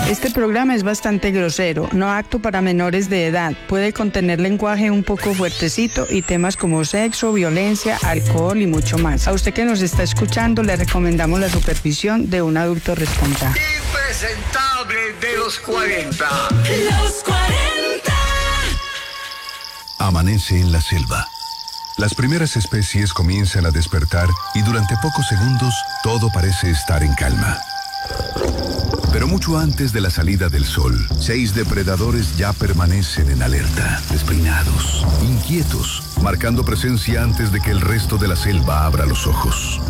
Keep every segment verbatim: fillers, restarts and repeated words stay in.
Este programa es bastante grosero, no apto para menores de edad. Puede contener lenguaje un poco fuertecito y temas como sexo, violencia, alcohol y mucho más. A usted que nos está escuchando le recomendamos la supervisión de un adulto responsable. Impresentable de los cuarenta. Los cuarenta. Amanece en la selva. Las primeras especies comienzan a despertar y durante pocos segundos todo parece estar en calma. Pero mucho antes de la salida del sol, seis depredadores ya permanecen en alerta, despeinados, inquietos, marcando presencia antes de que el resto de la selva abra los ojos.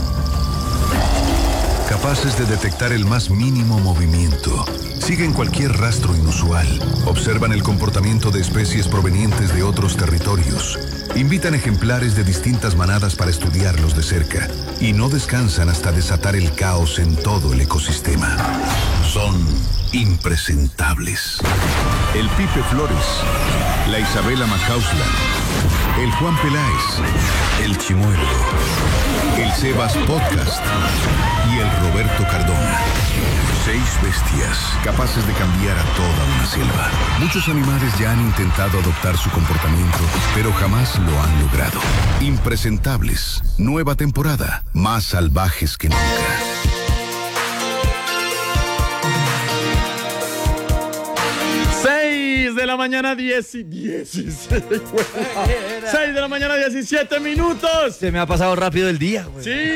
Capaces de detectar el más mínimo movimiento, siguen cualquier rastro inusual, observan el comportamiento de especies provenientes de otros territorios, invitan ejemplares de distintas manadas para estudiarlos de cerca y no descansan hasta desatar el caos en todo el ecosistema. Son impresentables. El Pipe Flores, la Isabela Macausland, el Juan Peláez, el Chimuelo, el Sebas Podcast y el Roberto Cardona. Seis bestias capaces de cambiar a toda una selva. Muchos animales ya han intentado adoptar su comportamiento, pero jamás lo han logrado. Impresentables. Nueva temporada. Más salvajes que nunca. seis de la mañana, diez y dieciséis. seis de la mañana, diecisiete minutos. Se me ha pasado rápido el día, güey. Sí.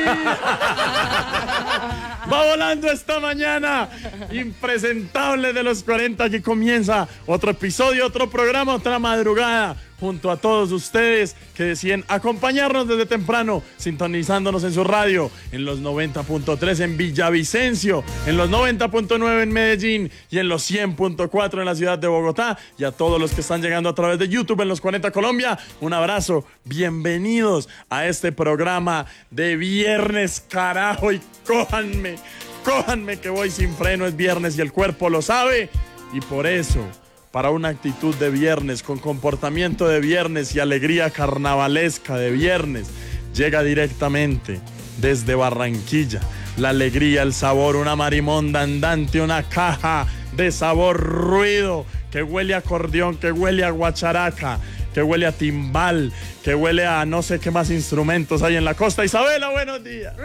Va volando esta mañana. Impresentable de los cuarenta, que comienza otro episodio, otro programa, otra madrugada. Junto a todos ustedes que deciden acompañarnos desde temprano, sintonizándonos en su radio, en los noventa punto tres en Villavicencio, en los noventa punto nueve en Medellín y en los cien punto cuatro en la ciudad de Bogotá. Y a todos los que están llegando a través de YouTube en los cuarenta Colombia, un abrazo. Bienvenidos a este programa de viernes, carajo, y cójanme, cójanme que voy sin freno, es viernes y el cuerpo lo sabe. Y por eso, para una actitud de viernes, con comportamiento de viernes y alegría carnavalesca de viernes, llega directamente desde Barranquilla la alegría, el sabor, una marimonda andante, una caja de sabor ruido, que huele a acordeón, que huele a guacharaca, que huele a timbal, que huele a no sé qué más instrumentos hay en la costa. Isabela, buenos días.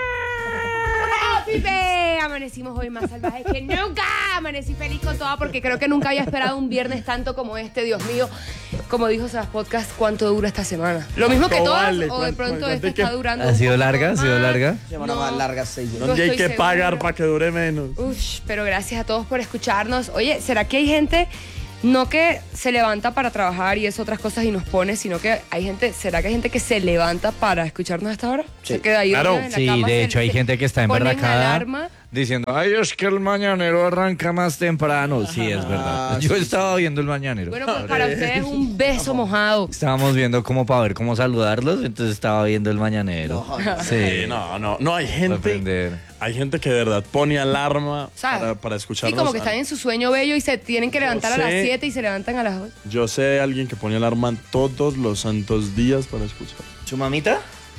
Pipe, amanecimos hoy más salvajes que nunca. Amanecí feliz con toda porque creo que nunca había esperado un viernes tanto como este, Dios mío. Como dijo Sebas Podcast, ¿cuánto dura esta semana? Lo mismo que todas, vale, o de pronto esta está durando. ¿Ha sido larga? ¿Ha sido larga? Semana No. más larga, seis. ¿Dónde hay que segura. pagar para que dure menos? Ush, pero gracias a todos por escucharnos. Oye, ¿será que hay gente no que se levanta para trabajar y eso otras cosas y nos pone, sino que hay gente, ¿será que hay gente que se levanta para escucharnos a esta hora? Sí. Se queda ahí Claro. en la Sí, cama, de se- hecho hay se gente que está ponen emberracada alarma. diciendo, ay, es que el mañanero arranca más temprano. Sí, es verdad. Ah, Yo sí, estaba viendo el mañanero. Bueno, pues para ustedes un beso mojado. Estábamos viendo como para ver cómo saludarlos, entonces estaba viendo el mañanero. No, Sí, Sí, no, no, no, hay para gente, aprender. hay gente que de verdad pone alarma ¿Sabes? para, para escucharnos. Sí, como que están en su sueño bello y se tienen que levantar a las sé. siete y se levantan a las ocho. Yo sé de alguien que pone alarma todos los santos días para escuchar. ¿Su mamita?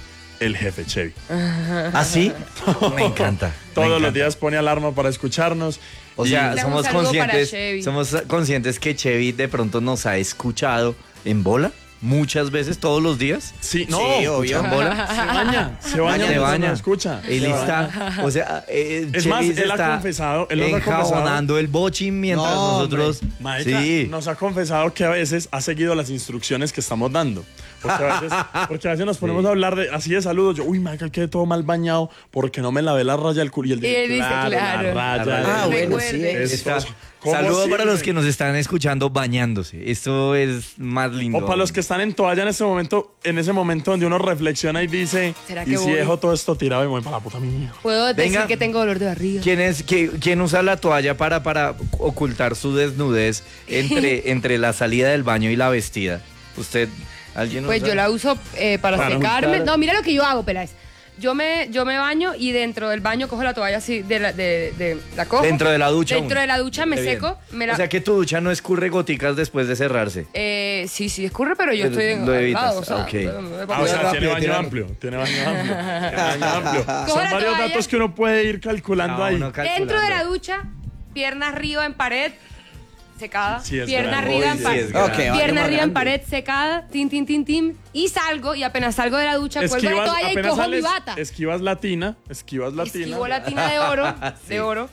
El jefe Chevy. ¿Ah, sí? Me encanta. me Todos encanta. los días pone alarma para escucharnos. O Y- sea, Le somos un saludo para conscientes, Chevy. somos conscientes que Chevy de pronto nos ha escuchado en bola muchas veces, todos los días. sí, no, Sí, obvio. En bola. se baña, se baña, Se mientras baña. nos escucha. Él Se está, baña. o sea, eh, Es Chevy más, se él ha está confesado, él nos ha confesado. enjabonando el bochín mientras No, nosotros. Marica, Sí. nos ha confesado que a veces ha seguido las instrucciones que estamos dando. Porque a veces, porque a veces nos ponemos Sí. a hablar de así de saludos. Yo, uy, marica, quedé todo mal bañado porque no me lavé la raya del culo. Y él Y él dice, claro. la raya. Ah, del- bueno, sí. Recuerde. Es- Está- ¿Cómo Saludos para sirve? los que nos están escuchando bañándose. Esto es más lindo. O para los que están en toalla en ese momento, en ese momento donde uno reflexiona y dice, ¿Será y que si voy? dejo todo esto tirado y me voy para la puta mía. Puedo decir Venga. que tengo dolor de barriga. ¿Quién, es, qué- quién usa la toalla para, para ocultar su desnudez entre, entre la salida del baño y la vestida? ¿Usted, alguien Pues usa? yo la uso eh, para Para secarme. untar. No, mira lo que yo hago, Peláez. Yo me, yo me baño y dentro del baño cojo la toalla así, de la, de, de- la cojo. Dentro de la ducha. Dentro uno. de la ducha me Qué bien. seco. Me la, O sea que tu ducha no escurre goticas después de cerrarse. eh, sí, sí, escurre, pero yo Pero estoy en, lo al evitas. lado, o sea, Ok. me- me- Ah, o sea, rápido, tiene baño tira- amplio. Tiene baño amplio. Tiene baño amplio. Cojo Son la varios toalla. datos que uno puede ir calculando Ah, ahí. uno calculando. Dentro de la ducha pierna arriba en pared, secada. Sí, es pierna grande. arriba Uy, en pared. sí, es grande. Ok, pierna vale, arriba en grande. pared, secada, tin, tin, tin, tin. Y salgo, y apenas salgo de la ducha, cuelgo la toalla y apenas cojo sales, mi bata. esquivas latina, esquivas latina. Esquivo latina de oro, de oro.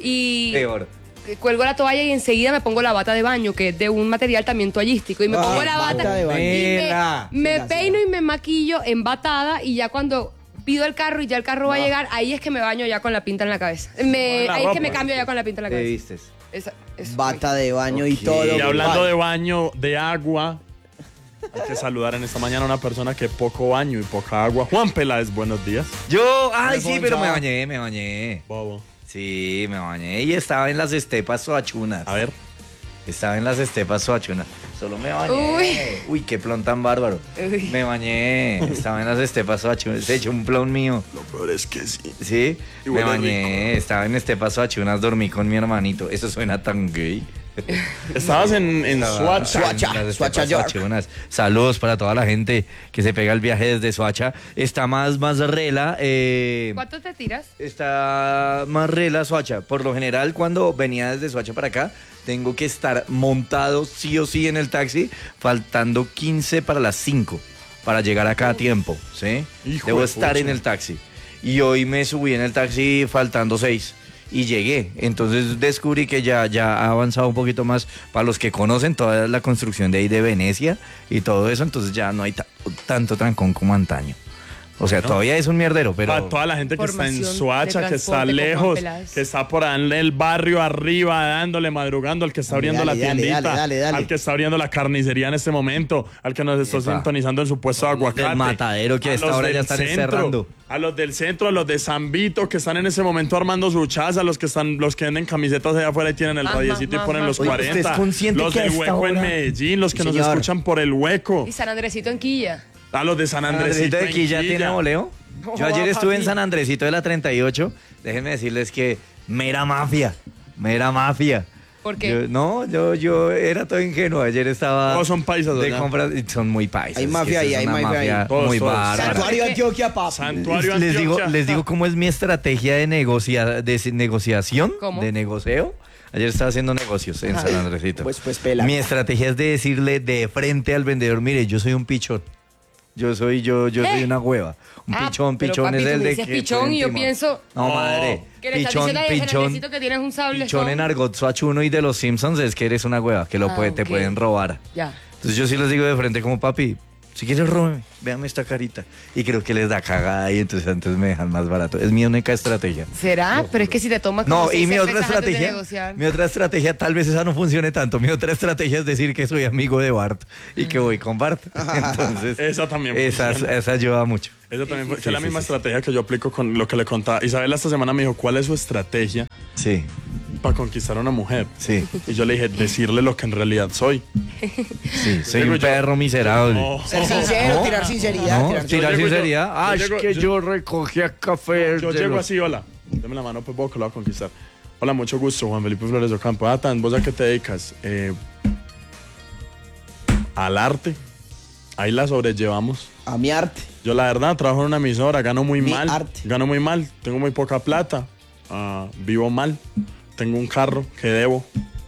Y Peor. cuelgo la toalla y enseguida me pongo la bata de baño, que es de un material también toallístico. Y me Ah, pongo la bata bata, de baño. y me, Mira. me Siga, peino siga. y me maquillo embatada y ya cuando pido el carro y ya el carro va a llegar, ahí es que me baño ya con la pinta en la cabeza. Me, la ahí es que ropa. me cambio ya con la pinta en la ¿Qué cabeza. vistes? Esa, eso. Bata de baño y Ok. todo. Y hablando Vale. de baño, de agua, hay que saludar en esta mañana a una persona que poco baño y poca agua. Juan Peláez, buenos días. Yo, ay, Alfonso. sí, pero me bañé, me bañé. Bobo. Sí, me bañé y estaba en las estepas soachunas. A ver. Estaba en las estepas soachunas. Solo me bañé. Uy. Uy, qué plon tan bárbaro. Uy. Me bañé. Estaba en las estepas soachunas. Se echó un plon mío. Lo peor es que sí. Sí, Y me huele bañé. Estaba en estepas soachunas, dormí con mi hermanito. Eso suena tan gay. Estabas en, en Estaba Suacha. Suacha. en las Suacha estepas York. soachunas. Saludos para toda la gente que se pega el viaje desde Suacha. Está más, más rela. Eh, ¿Cuánto te tiras? Está más rela Soacha. Por lo general, cuando venía desde Soacha para acá, tengo que estar montado sí o sí en el taxi, faltando quince para las cinco para llegar acá a tiempo, ¿sí? Hijo Debo de estar pucha. en el taxi. Y hoy me subí en el taxi faltando seis. Y llegué, entonces descubrí que ya, ya ha avanzado un poquito más. Para los que conocen toda la construcción de ahí de Venecia y todo eso, entonces ya no hay ta- tanto trancón como antaño. O sea, todavía es un mierdero, pero... Para toda la gente que está en Formación de Suacha, que está transporte con lejos, Juan Peláez. que está por ahí en el barrio arriba, dándole, madrugando, al que está Dale, abriendo dale, la dale, tiendita, dale, dale, dale. al que está abriendo la carnicería en este momento, al que nos está Epa. sintonizando en su puesto de aguacate. Del matadero que a esta los hora ya del están centro, cerrando. A los del centro, a los de San Vito, que están en ese momento armando su chaza, los que están, los que venden camisetas allá afuera y tienen el Ajá, radiecito y ponen ajá. los Oye, ¿usted es cuarenta. consciente Los que a del esta hueco en hora- Medellín, los que nos Señor. escuchan por el hueco. Y San Andresito en Quilla. A los de San Andresito. Andresito de en Quilla tiene Quilla. voleo. Yo ayer estuve en San Andresito de la treinta y ocho. Déjenme decirles que mera mafia, mera mafia. ¿Por qué? Yo- no, yo, yo era todo ingenuo. Ayer estaba. Todos son paisas, de ¿verdad? compras. y Son muy paisas. Hay es que mafia eso ahí, es hay una mafia ahí. Todos, muy todos. bárbara. Santuario Porque- Antioquia, papi. Santuario Les digo, Antioquia. les digo cómo es mi estrategia de, negocia, de si- negociación, ¿Cómo? de negocio. Ayer estaba haciendo negocios en San Andresito. Pues, pues, pela. Mi estrategia es de decirle de frente al vendedor, mire, yo soy un pichón. Yo soy, yo, yo soy ¿Eh? una hueva. Un Ah, pichón, pero, pichón papi, es tú el me de dices que pichón y yo encima. pienso- No, No. madre. Que le estás Pichón, diciendo a San pichón. Andresito que tienes un sable. Pichón ¿no? en argot suachuno y de los Simpsons es que eres una hueva, que lo Ah, puede- te ok. pueden robar. Ya. Entonces yo sí les digo de frente como, papi, si quieres róbeme, véame esta carita. Y creo que les da cagada y entonces antes me dejan más barato. Es mi única estrategia. ¿Será? Pero es que si te tomas como No, y seis mi otra cervezas antes de estrategia, negociar. mi otra estrategia, tal vez esa no funcione tanto. Mi otra estrategia es decir que soy amigo de Bart y que voy con Bart. Entonces, Esa también esa, funciona. esa ayuda mucho. Eso también fue, que Sí, es la sí, misma sí. estrategia que yo aplico con lo que le contaba. Isabel esta semana me dijo, ¿cuál es su estrategia Sí, para conquistar a una mujer? sí, Y yo le dije, decirle lo que en realidad soy. sí. Soy Digo un yo- perro miserable. No. Ser sincero, ¿No? tirar sinceridad. No, tirar tirar llego yo- sinceridad. yo Ah, es llego- que yo- yo recogía café. Yo de llego los- así, hola. Deme la mano, pues vos que lo voy a conquistar. Hola, mucho gusto, Juan Felipe Flores Ocampo. Ah, tan, ¿vos a qué te dedicas? Eh, al arte. Ahí la sobrellevamos. A mi arte. Yo la verdad trabajo en una emisora, gano muy Mi mal. arte. Gano muy mal, tengo muy poca plata. ah, vivo mal. Tengo un carro que debo.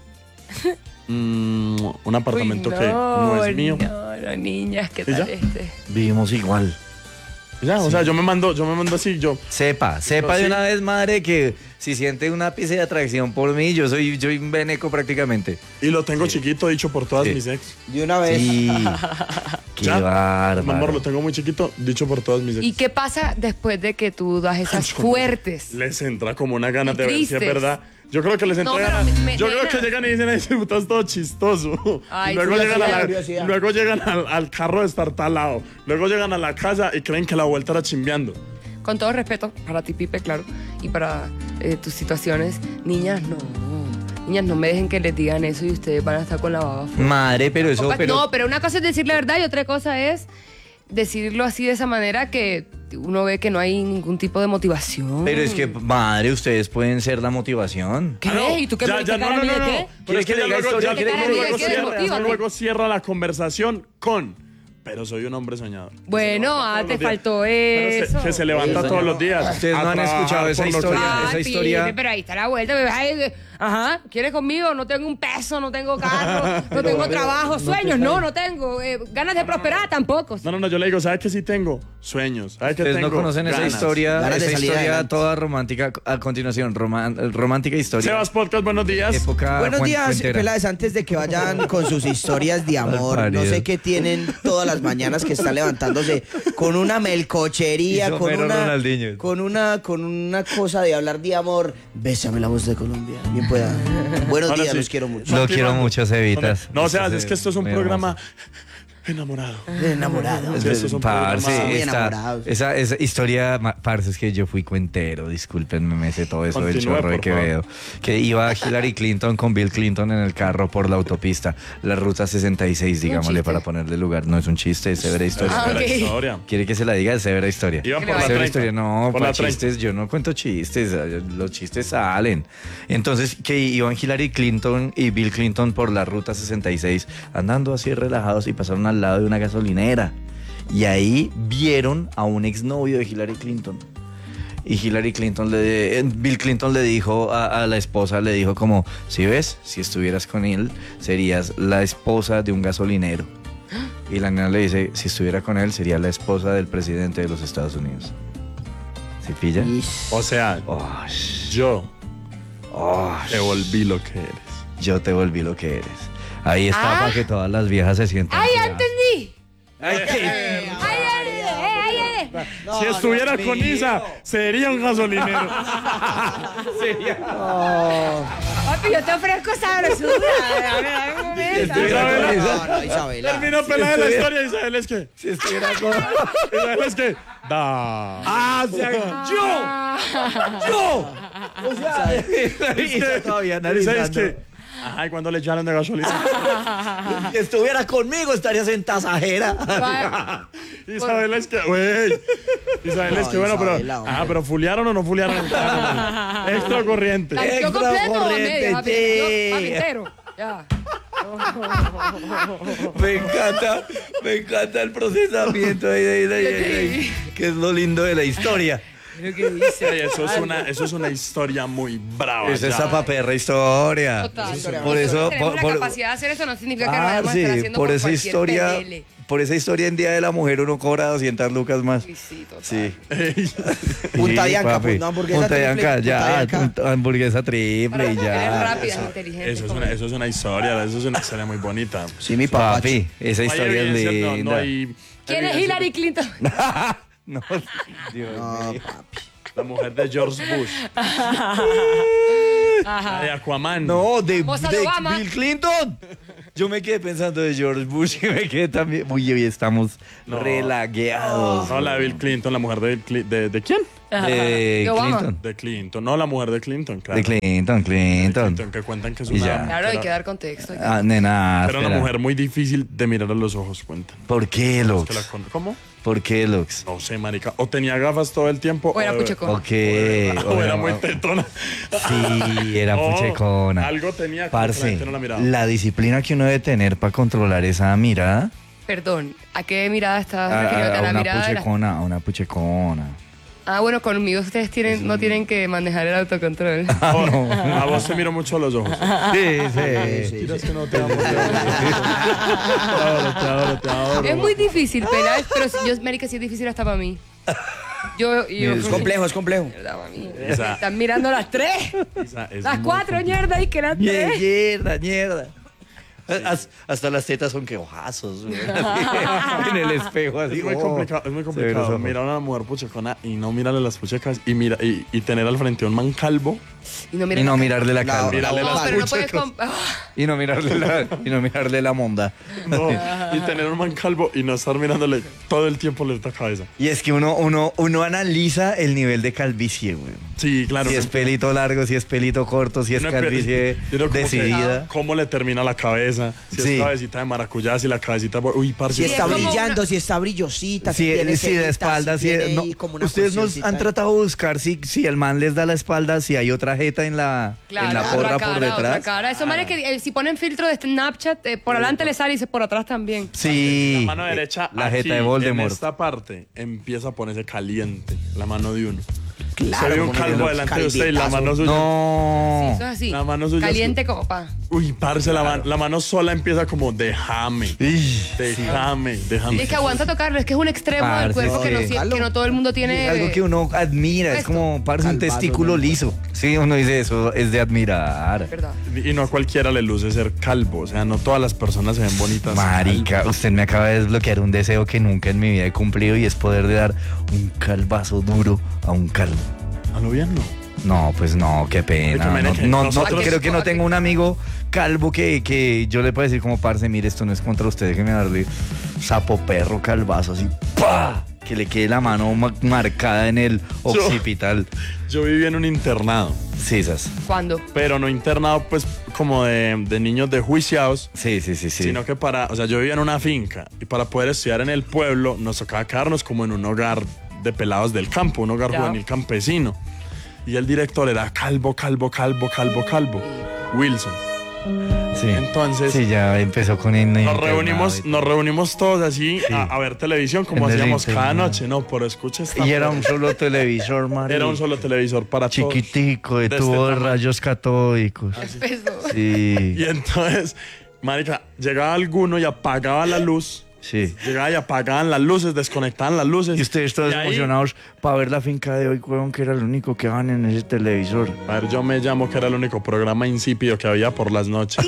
Mm, un apartamento Uy, que no es mío. No, no, niñas, ¿qué ¿Y tal ya? este? Vivimos igual. Y ya, o sea, yo me mando, yo me mando así, yo. Sepa, sepa sí. de una vez, madre, que si siente una pieza de atracción por mí, yo soy, yo soy un veneco prácticamente. Y lo tengo chiquito, dicho por todas Sí. mis ex. De una vez. Sí. Qué Ya, Mi amor, bárbaro. lo tengo muy chiquito, dicho por todas mis ex. ¿Y qué pasa después de que tú das esas fuertes? Les entra como una gana Y de ver si es tristes. verdad. Yo creo que les entra No, pero ganas. me- me- Yo creo nena. que llegan y dicen, ese puto es todo chistoso. Ay, y luego sí, llegan, a la- curiosidad. y luego llegan al, al carro destartalado. Luego llegan a la casa y creen que la vuelta era chimbeando. Con todo respeto para ti, Pipe, claro, y para eh, tus situaciones, niñas, no. Niñas, no me dejen que les digan eso y ustedes van a estar con la baba fuera. Madre, pero eso, Compa- pero. No, pero una cosa es decir la verdad y otra cosa es decirlo así de esa manera que uno ve que no hay ningún tipo de motivación. Pero es que, madre, ustedes pueden ser la motivación. ¿Qué? Ah, no, ¿Y tú qué ya, me ya, dices, no, no, cara no, mía, no. qué? Pero es que que ya le diga luego, historia? ya- ¿Quiere ya que le luego diga cierra- historia? ya luego cierra la conversación con. Pero soy un hombre soñador. Bueno, Todos ah, los te días. faltó Pero se- eso. que se levanta Eso, todos no. los días. Ustedes a no han trabajar escuchado esa por lo que- historia. Ay, esa historia- Pipe, pero ahí está la vuelta. Ay, Ajá, ¿quieres conmigo? No tengo un peso, no tengo carro, no tengo trabajo, sueños, no, no tengo. Eh, ganas de prosperar tampoco. No, no, no, yo le digo, ¿sabes qué sí tengo? Sueños. ¿Sabes qué Ustedes tengo? no conocen esa Ganas. historia, Ganas de esa salir historia adelante. toda romántica. A continuación, román- romántica historia. Sebas Podcast, buenos días. Época Buenos cuen- días, cuentera. Peláez. Antes de que vayan con sus historias de amor, Parido. no sé qué tienen todas las mañanas que están levantándose con una melcochería, Hizo con mero una, Ronaldinho. con una, con una cosa de hablar de amor. Bésame la voz de Colombia. Bien pueda. Buenos Ahora días, sí. los quiero mucho. Lo quiero mucho, Cevitas. No, o sea, es que esto es un Muy programa hermoso. enamorado. Enamorado. Es que esto es un Parce, programa muy esta- enamorados. esa, esa historia, ma- parce, es que yo fui cuentero, discúlpenme, me sé todo eso del Continúe, chorro de por favor. Quevedo. Que iba Hillary Clinton con Bill Clinton en el carro por la autopista, la ruta sesenta y seis, digámosle, chiste. para ponerle lugar. No es un chiste, es severa historia. Ah, La ok. historia. ¿Quiere que se la diga? Es severa historia. Iban por la Severa treinta. historia, no, Por para la treinta. chistes, yo no cuento chistes, los chistes salen. Entonces, que iban Hillary Clinton y Bill Clinton por la ruta sesenta y seis, andando así relajados y pasaron al lado de una gasolinera. Y ahí vieron a un exnovio de Hillary Clinton. Y Hillary Clinton le, eh, Bill Clinton le dijo a, a la esposa, le dijo como, si ves, si estuvieras con él, serías la esposa de un gasolinero. Y la nena le dice, si estuviera con él, sería la esposa del presidente de los Estados Unidos. ¿Se pilla? O sea, Oh, yo oh, te volví lo que eres. yo te volví lo que eres. Ahí está Ah. para que todas las viejas se sientan. ¡Ay, ya cuidadas. entendí! Ay, qué- ¡Ay, ay, ay, ay, ay, ay! Si estuviera con Isa, sería un gasolinero. Papi, yo te ofrezco sabrosura. A ver, a ver, un momento. estuviera con Isabela. esa- No, no, Isabela. Terminó pelada la estuviera- historia, Isabel es que. Si estuviera con... Isabel es que. Da. ¡Ah, o sea, yo! ¡Yo! O sea, Isa todavía Isabel es analizando. que. Ajá, ¿y cuando le echaron de gasolina? Si estuviera conmigo, estarías en tasajera. Isabel es que, güey. Isabel es No, que, bueno, Isabela, pero. hombre. Ah, pero ¿fuliaron o no fuliaron el carro? Extra corriente. ¿Tanqueó Extra completo o corriente, medio, papi? sí. Yo, papi, entero. Ya. Me encanta, me encanta el procesamiento ahí, ahí, ahí, ahí, ahí, que es lo lindo de la historia. Lo que dice. Ay, eso, es una, eso es una historia muy brava. Es ya. esa paperra historia. Total. Por eso, tenemos por, la por- capacidad de hacer eso no significa que lo ah, debemos sí, estar haciendo por con esa cualquier historia, pelele. por esa historia en Día de la Mujer uno cobra doscientas lucas más. Sí, sí, total. Sí. Punta Sí, Dianca, papi. no, hamburguesa Punta triple, Dianca, Punta ya, Dianca. punta- hamburguesa triple Para y mujeres ya. rápidas, inteligentes. Eso es, como- una, eso es una historia, eso es una historia muy bonita. Sí, mi papá. Papi, esa No hay historia es evidencia, no- linda. no hay ¿Quién es evidencia. Hillary Clinton? No, Dios No, mío. papi. La mujer de George Bush. La de Aquaman. No, de, Moza de de Obama. Bill Clinton. Yo me quedé pensando de George Bush y me quedé también. Uy, hoy estamos No. relagueados. No, la de Bill Clinton, la mujer de Bill Clinton. ¿De, de quién? De De Obama. Clinton. De Clinton. No, la mujer de Clinton, claro. De Clinton, De Clinton. Clinton, que cuentan que es Y una. ya. Claro, hay era- que dar contexto. hay que- Ah, nena, Era una espera. mujer muy difícil de mirar a los ojos, cuentan. ¿Por qué, Que Lux? la con- ¿Cómo? ¿Por qué, Lux? No sé, marica. O tenía gafas todo el tiempo. O era de- puchecona. Ok. O era o- muy tetona. Sí, era No, puchecona. algo tenía que la Parce, gente no la miraba. la disciplina que uno debe tener para controlar esa mirada. Perdón, ¿a qué mirada estás A, refiriéndote? a ¿A la una mirada de las- puchecona, a una puchecona. Ah, bueno, conmigo ustedes tienen, no tienen que manejar el autocontrol. Oh, a vos te miro mucho a los ojos. Sí, sí. Mentiras que no te amo. Te adoro, te adoro, te adoro. Es muy difícil, Peláez, pero si- yo, marica, sí es difícil hasta para mí. Yo, yo Es complejo, es complejo. Verdad, mami. Esa- Están mirando las tres. Esa es Las muy cuatro, complicada. mierda, y que las tres. Mierda, mierda. Has- Hasta las tetas son que ojazos, güey. En el espejo, así. Es muy oh. complicado, es muy Severos complicado ojos. mirar a una mujer puchecona y no mirarle las puchecas y, mira, y, y tener al frente a un man calvo. Y no miren Y no acá. mirarle la La- cara. Mírale No, las pero no puedes... puchecas. com- Ah, Y no mirarle la, y no mirarle la monda. No, y tener un man calvo y no estar mirándole todo el tiempo la cabeza. Y es que uno, uno, uno analiza el nivel de calvicie, güey. Sí, claro. Si es pelito largo, si es pelito corto, si es Uno calvicie empieza- yo creo como que- decidida. ¿Cómo le termina la cabeza? Si Sí. es cabecita de maracuyá, si la cabecita... Uy, parce. Si Sí, está es como brillando, una- si está brillosita, si, Si, tiene si de ceritas, espalda, si, tiene no, ahí como una ustedes nos cuestioncita. han tratado de buscar si, si el man les da la espalda, si hay otra jeta en la, Claro, en la otra porra cara, por otra detrás. cara. Eso, madre, que eh, si ponen filtro de Snapchat, eh, por adelante le sale y se por atrás también. Sí. La mano derecha, La aquí, jeta de en Voldemort. esta parte, empieza a ponerse caliente la mano de uno. Claro, Se ve un como calvo que delante de usted y la calvitazo. mano suya. No. Eso es así. así. La mano suya Caliente es- como pa. Uy, parce, la, man- la mano sola empieza como déjame, déjame, déjame. Es que aguanta tocarlo, es que es un extremo del Parce, cuerpo es que, no, que- si- que no todo el mundo tiene. Es algo que uno admira, es Esto. como parece un Calvazo, testículo ¿no? liso. Sí, uno dice eso, es de admirar. ¿Verdad? Y no a cualquiera le luce ser calvo, o sea, no todas las personas se ven bonitas. Marica, usted me acaba de desbloquear un deseo que nunca en mi vida he cumplido y es poder de dar un calvazo duro a un calvo. A lo bien no. No, pues no, qué Ay, pena. que mire No, que no, no, nosotros- creo que no tengo un amigo calvo que, que yo le pueda decir como parce, mire, esto no es contra usted, que me darle sapo perro calvazo así, ¡pa! Que le quede la mano ma- marcada en el occipital. Yo viví en un internado, Sí, esas. ¿Cuándo? pero no internado pues como de, de niños dejuiciados, Sí, sí, sí, sí. sino que para, o sea, yo vivía en una finca y para poder estudiar en el pueblo nos tocaba quedarnos como en un hogar de pelados del campo, un hogar Ya. juvenil campesino. Y el director era calvo, calvo, calvo, calvo, calvo. Wilson. Sí. Entonces, Sí, ya empezó con el Nos internado reunimos, y todo. nos reunimos todos así Sí. a, a ver televisión como En el hacíamos cada internado. noche, no, pero escucha esta Y era cosa. un solo televisor, María. Era un solo televisor para todos. chiquitico, de De este tubo de tamaño. rayos catódicos. Empezó. Sí, Y entonces, marica, llegaba alguno y apagaba la luz. sí. Llegaba y apagaban las luces, desconectaban las luces. Y ustedes todos Y ahí- emocionados para ver la finca de hoy, huevón, que era lo único que van en ese televisor. A ver, yo me llamo que era el único programa insípido que había por las noches.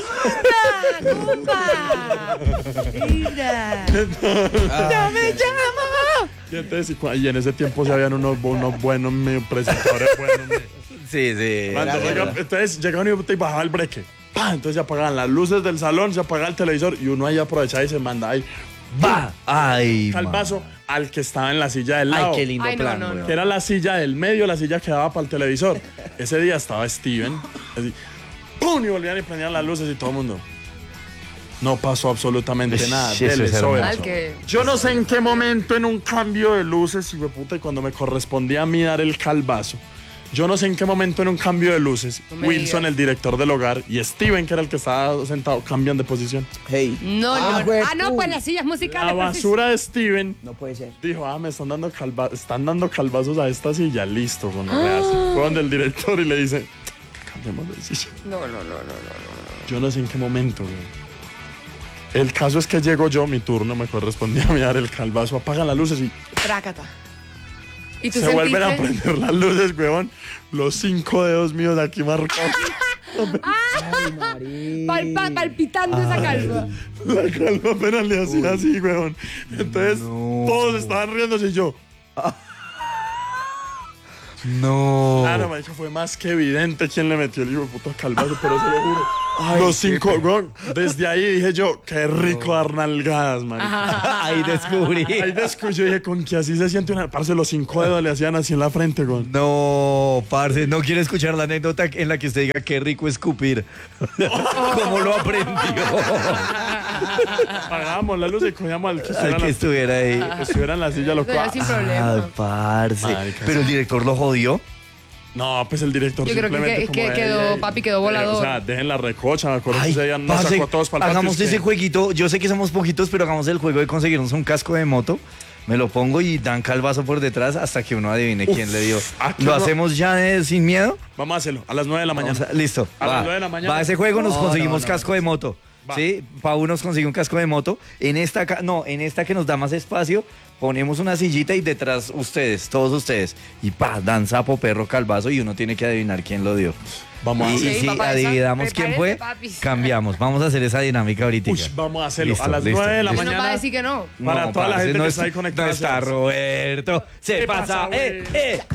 Mira. Y, entonces, y cua- y en ese tiempo se habían unos, bu- unos buenos medio presentadores buenos. medio. Sí, sí. Cuando llega- entonces llegaban y bajaba el breque. ¡Pah! Entonces se apagaban las luces del salón, se apagaba el televisor y uno ahí aprovechaba y se mandaba ahí ¡Va! ¡Ay, calvazo al que estaba en la silla del lado. Ay, qué lindo Ay, no, plan, no, no. weón. Que era la silla del medio, la silla que daba para el televisor. Ese día estaba Steven. Así, ¡pum! Y volvían y prendían las luces y todo el mundo. No pasó absolutamente Sí, nada. eso es Dele, hermoso. sobre. Mal que. Yo no sé en qué momento en un cambio de luces, hijo de puta, y cuando me correspondía a mí dar el calvazo, yo no sé en qué momento en un cambio de luces, No me Wilson, digas. el director del hogar, y Steven, que era el que estaba sentado, cambian de posición. Hey. No, Ah, no. güey, Ah, no, tú. pues las sillas musicales. La basura de Steven No puede ser. dijo, ah, me están dando, calva están dando calvazos a esta silla, listo. Con Fue donde el director y le dice, cambiemos de silla. No, no, no, no, no, no. Yo no sé en qué momento, güey. El caso es que llego yo, mi turno, me correspondía a mí dar el calvazo, apagan las luces y Trácata. ¿Y tú se vuelven a sentiste? prender las luces, weón. Los cinco dedos míos de aquí marcados. Ay, María. Palpa- palpitando esa calva. La calva apenas le hacía así, weón. Entonces, No. todos estaban riéndose y yo. No. Claro, marica, fue más que evidente quién le metió el hijo de puta calvazo, pero se lo juro. Los cinco, weón. Desde ahí dije yo, qué rico dar nalgadas, marica. Ahí descubrí. Ahí descubrí, yo dije, con que así se siente una. Parce, los cinco dedos le hacían así en la frente, weón. No, parce, no quiero escuchar la anécdota en la que usted diga qué rico escupir. ¿Cómo lo aprendió? Apagábamos la luz y cogíamos al que Al estuviera, en que la, estuviera ahí. que estuviera en la silla, lo Pero cual. sin Ay, problema. parce. Marica, Pero el director lo jodió. No, pues el director Yo creo que- simplemente que- como que de- quedó- ey, papi quedó eh, volador. o sea, dejen la recocha, me acuerdo que Ay, ese día nos parce, sacó a todos para el patio, hagamos es ese que- jueguito. Yo sé que somos poquitos, pero hagamos el juego de conseguirnos un casco de moto. Me lo pongo y dan calvazo por detrás hasta que uno adivine quién le dio. aquí ¿Lo no- hacemos ya de- sin miedo? Vamos a hacerlo, a las nueve de la mañana. Vamos a- listo. A las va. nueve de la mañana. Va ese juego, nos No, conseguimos no, no, casco de moto. Va. Sí, Pau nos consigue un casco de moto. En esta, ca- no, en esta que nos da más espacio, ponemos una sillita y detrás ustedes, todos ustedes. Y pa, dan sapo, perro, calvazo y uno tiene que adivinar quién lo dio. Vamos a Y, hacer. y Sí, si papá, esa- adivinamos quién fue, prepárense, papis. cambiamos. Vamos a hacer esa dinámica ahorita. Uy, vamos a hacerlo. Listo, a las listo, nueve de la listo. No va a mañana. decir que no. Para toda la parce, gente no que es- está ahí conectada. No está Roberto. Se ¿Qué pasa. pasa, eh, güey? eh.